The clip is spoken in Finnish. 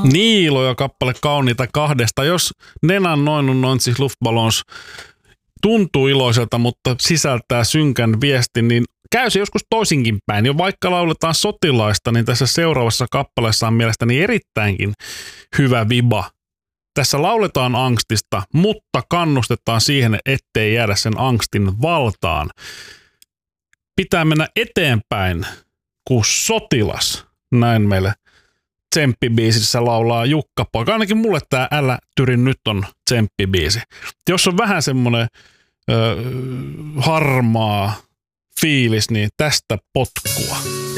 Niilo ja kappale Kauniita kahdesta. Jos Nenan noin siis Luftballons tuntuu iloiselta, mutta sisältää synkän viestin, niin käy se joskus toisinkin päin. Jo vaikka lauletaan sotilaista, niin tässä seuraavassa kappaleessa on mielestäni erittäinkin hyvä viba. Tässä lauletaan angstista, mutta kannustetaan siihen, ettei jäädä sen angstin valtaan. Pitää mennä eteenpäin kuin sotilas. Näin meille tsemppibiisissä laulaa Jukka-poika. Ainakin mulle tää Älä tyri nyt on tsemppibiisi. Jos on vähän semmoinen harmaa fiilis, niin tästä potkua.